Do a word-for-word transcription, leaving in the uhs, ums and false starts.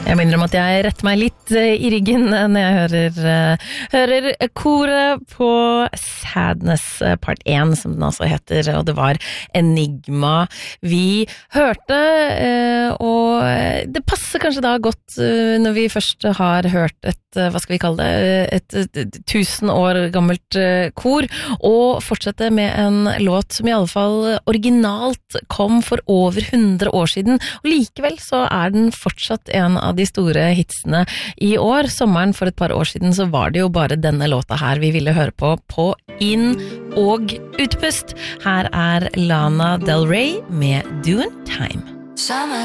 Jeg minner om at jeg retter meg litt i ryggen når jeg hører, hører koret på Sadness part én, som den altså heter, og det var Enigma vi hørte, og det passer kanskje da godt når vi først har hørt et, hva skal vi kalle det, et, et, et tusen år gammelt kor, og fortsette med en låt som i alle fall originalt kom for over hundre år siden, og likevel så er den fortsatt en av de store hitsene i år. Sommeren for et par år siden så var det jo bare denne låta her vi ville høre på på inn- og utpust. Her er Lana Del Rey med Doing Time. Summer